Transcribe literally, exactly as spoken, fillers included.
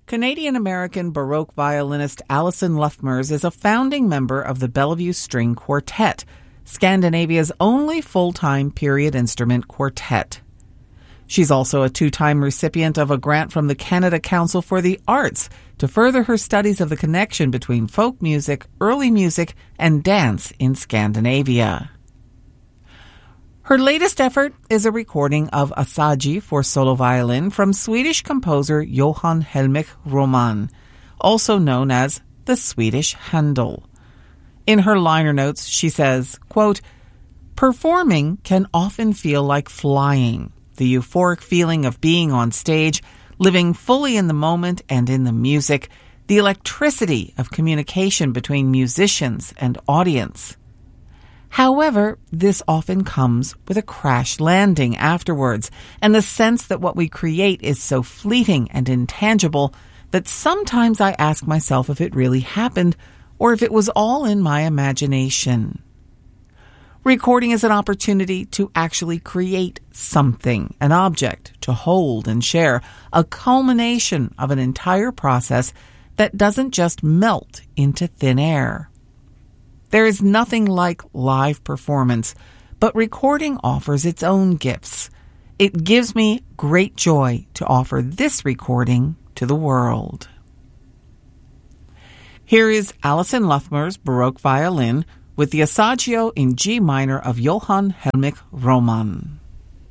Canadian-American Baroque violinist Alison Lufmers is a founding member of the Bellevue String Quartet, Scandinavia's only full-time period instrument quartet. She's also a two-time recipient of a grant from the Canada Council for the Arts to further her studies of the connection between folk music, early music, and dance in Scandinavia. Her latest effort is a recording of Asagi for solo violin from Swedish composer Johan Helmich Roman, also known as the Swedish Handel. In her liner notes, she says, quote, "Performing can often feel like flying, the euphoric feeling of being on stage, living fully in the moment and in the music, the electricity of communication between musicians and audience. However, this often comes with a crash landing afterwards, and the sense that what we create is so fleeting and intangible that sometimes I ask myself if it really happened or if it was all in my imagination. Recording is an opportunity to actually create something, an object, to hold and share, a culmination of an entire process that doesn't just melt into thin air. There is nothing like live performance, but recording offers its own gifts. It gives me great joy to offer this recording to the world." Here is Alison Lufmers' Baroque violin with the Asagio in G minor of Johan Helmich Roman.